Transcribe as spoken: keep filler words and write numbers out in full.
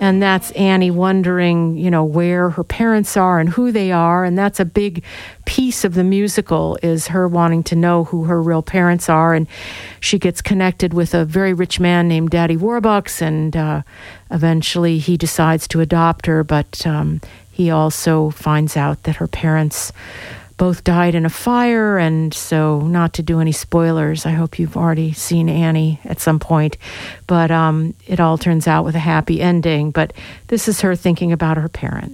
And that's Annie wondering, you know, where her parents are and who they are. And that's a big piece of the musical, is her wanting to know who her real parents are. And she gets connected with a very rich man named Daddy Warbucks, and uh, eventually he decides to adopt her. But um, he also finds out that her parents both died in a fire, and so not to do any spoilers, I hope you've already seen Annie at some point, but um, it all turns out with a happy ending. But this is her thinking about her parents.